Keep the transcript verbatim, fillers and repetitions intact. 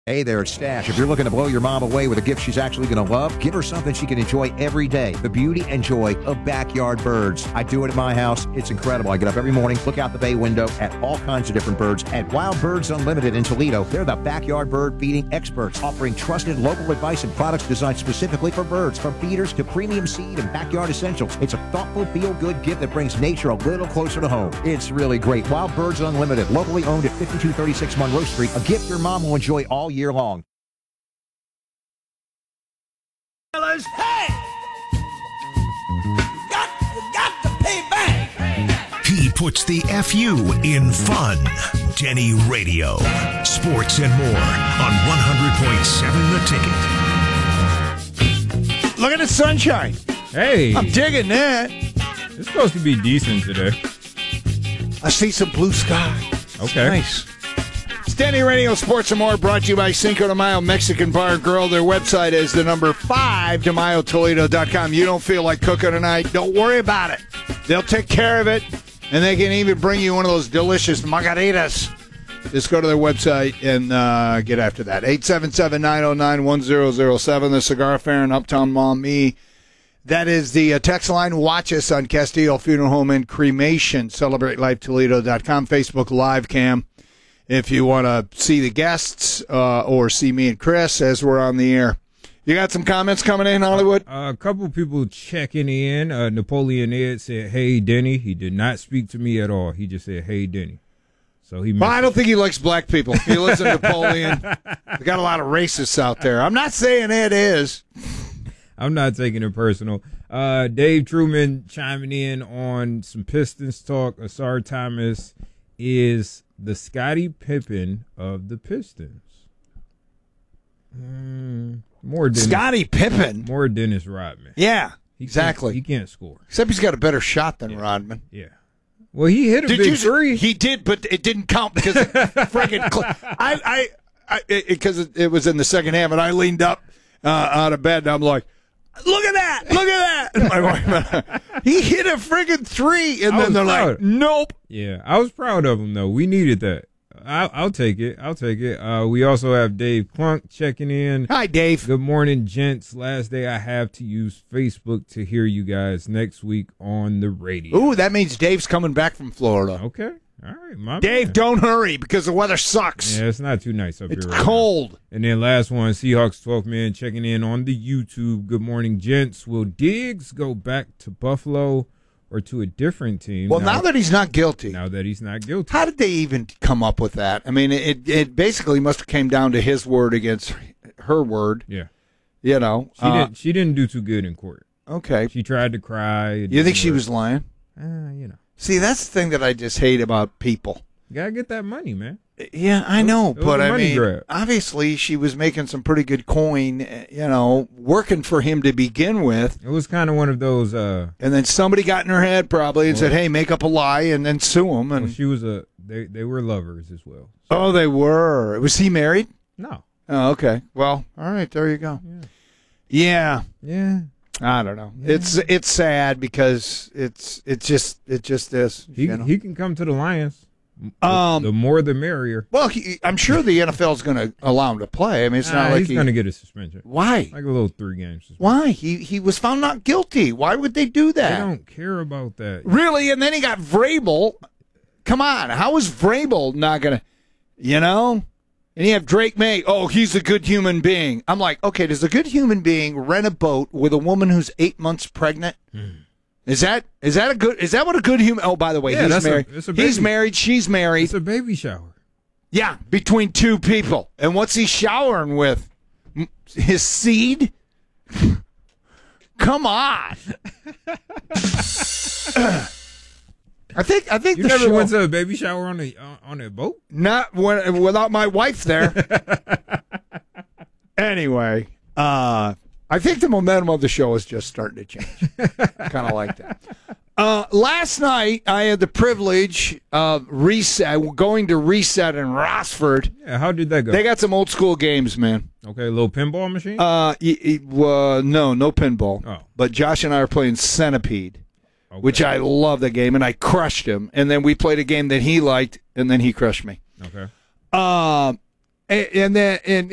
Hey there, it's Stash. If you're looking to blow your mom away with a gift she's actually going to love, give her something she can enjoy every day. The beauty and joy of backyard birds. I do it at my house. It's incredible. I get up every morning, look out the bay window at all kinds of different birds. At Wild Birds Unlimited in Toledo, they're the backyard bird feeding experts, offering trusted local advice and products designed specifically for birds, from feeders to premium seed and backyard essentials. It's a thoughtful, feel-good gift that brings nature a little closer to home. It's really great. Wild Birds Unlimited, locally owned at fifty-two thirty-six Monroe Street. A gift your mom will enjoy all year long. Hey! You got, you got to pay back. He puts the F U in fun. Denny Radio. Sports and more on one hundred point seven The Ticket. Look at the sunshine. Hey. I'm digging that. It's supposed to be decent today. I see some blue sky. Okay. Nice. Denny Radio, Sports and More, brought to you by Cinco de Mayo Mexican Bar Grill. Their website is the number five, de mayo toledo dot com. You don't feel like cooking tonight, don't worry about it. They'll take care of it, and they can even bring you one of those delicious margaritas. Just go to their website and uh, get after that. eight seven seven, nine oh nine, one oh oh seven, the Cigar Fair in Uptown Maumee. That is the uh, text line. Watch us on Castillo Funeral Home and Cremation, celebrate life toledo dot com, Facebook Live Cam. If you want to see the guests uh, or see me and Chris as we're on the air. You got some comments coming in, Hollywood? Uh, a couple people checking in. Uh, Napoleon Ed said, "Hey, Denny." He did not speak to me at all. He just said, "Hey, Denny." So he. Well, I don't think he likes black people. He lives in Napoleon. They got a lot of racists out there. I'm not saying Ed is. I'm not taking it personal. Uh, Dave Truman chiming in on some Pistons talk. Asar Thomas is the Scottie Pippen of the Pistons. Mm, more Dennis, Scottie Pippen? More Dennis Rodman. Yeah, he exactly. Can't, he can't score. Except he's got a better shot than yeah. Rodman. Yeah. Well, he hit a did big you, three. He did, but it didn't count because it friggin' cl- I, I, because it, it was in the second half, and I leaned up uh, out of bed, and I'm like, "Look at that! Look at that!" My wife, he hit a friggin' three, and I then they're proud. like, "Nope." Yeah, I was proud of him though. We needed that. I'll, I'll take it. I'll take it. Uh, we also have Dave Clunk checking in. Hi, Dave. Good morning, gents. Last day I have to use Facebook to hear you guys next week on the radio. Ooh, that means Dave's coming back from Florida. Okay. All right, my Dave, man. don't hurry because the weather sucks. Yeah, it's not too nice up it's here. It's right cold. Now. And then last one, Seahawks twelfth man checking in on the YouTube. Good morning, gents. Will Diggs go back to Buffalo or to a different team? Well, now, now that he's not guilty. Now that he's not guilty. How did they even come up with that? I mean, it it basically must have came down to his word against her word. Yeah. You know. She, uh, didn't, she didn't do too good in court. Okay. She tried to cry. You think she was lying? Uh, you know. See, that's the thing that I just hate about people. You gotta get that money, man. Yeah, I know, it was, it but was a I money mean, grab. obviously she was making some pretty good coin, you know, working for him to begin with. It was kind of one of those. Uh, and then somebody got in her head probably and well, said, "Hey, make up a lie and then sue him." And well, she was a. They they were lovers as well. So. Oh, they were. Was he married? No. Oh, okay. Well, all right. There you go. Yeah. Yeah. yeah. I don't know. Yeah. It's it's sad because it's it's just it just is. He you know? he can come to the Lions. Um, the more the merrier. Well, he, I'm sure the N F L is going to allow him to play. I mean, it's nah, not like he's he, going to get a suspension. Why? Like a little three games. Suspension. Why? He he was found not guilty. Why would they do that? They don't care about that. Really? And then he got Vrabel. Come on, how is Vrabel not going to? You know. And you have Drake May. Oh, he's a good human being. I'm like, okay, does a good human being rent a boat with a woman who's eight months pregnant? Mm. Is that is that a good? Is that what a good human? Oh, by the way, yeah, he's married. A, a he's married. She's married. It's a baby shower. Yeah, between two people. And what's he showering with? His seed? Come on. I think I think you the never show, went to a baby shower on a on a boat. Not when, without my wife there. Anyway, uh, I think the momentum of the show is just starting to change. Kind of like that. Uh, last night, I had the privilege of reset, going to Reset in Rossford. Yeah, how did that go? They got some old school games, man. Okay, a little pinball machine? Uh, y- y- uh no, no pinball. Oh. But Josh and I are playing Centipede, okay. which I love the game, and I crushed him. And then we played a game that he liked, and then he crushed me. Okay. Um, and, and then and